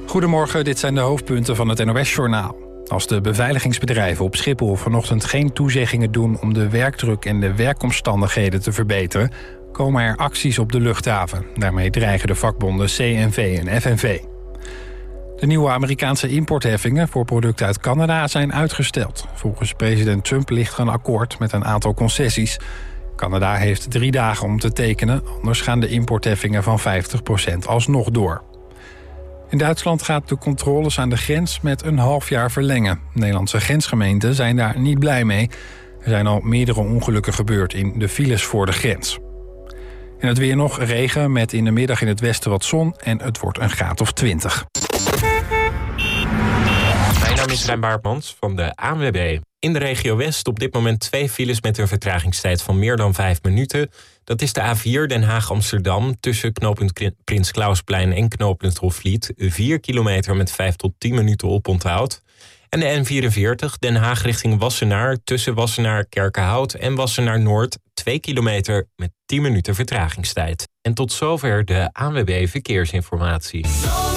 Goedemorgen, dit zijn de hoofdpunten van het NOS-journaal. Als de beveiligingsbedrijven op Schiphol vanochtend geen toezeggingen doen om de werkdruk en de werkomstandigheden te verbeteren, komen er acties op de luchthaven. Daarmee dreigen de vakbonden CNV en FNV. De nieuwe Amerikaanse importheffingen voor producten uit Canada zijn uitgesteld. Volgens president Trump ligt er een akkoord met een aantal concessies. Canada heeft 3 dagen om te tekenen, anders gaan de importheffingen van 50% alsnog door. In Duitsland gaat de controles aan de grens met een half jaar verlengen. Nederlandse grensgemeenten zijn daar niet blij mee. Er zijn al meerdere ongelukken gebeurd in de files voor de grens. En het weer nog regen met in de middag in het westen wat zon en het wordt een graad of 20. Mijn naam is Rijn Baartmans van de ANWB. In de regio West op dit moment 2 files met een vertragingstijd van meer dan 5 minuten. Dat is de A4 Den Haag-Amsterdam tussen knooppunt Prins Clausplein en knooppunt Hofvliet. 4 kilometer met 5 tot 10 minuten oponthoud. En de N44 Den Haag richting Wassenaar tussen Wassenaar Kerkenhout en Wassenaar Noord. 2 kilometer met 10 minuten vertragingstijd. En tot zover de ANWB Verkeersinformatie.